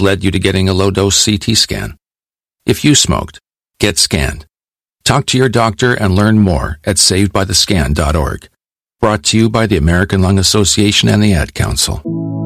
led you to getting a low-dose CT scan. If you smoked, get scanned. Talk to your doctor and learn more at savedbythescan.org. Brought to you by the American Lung Association and the Ad Council.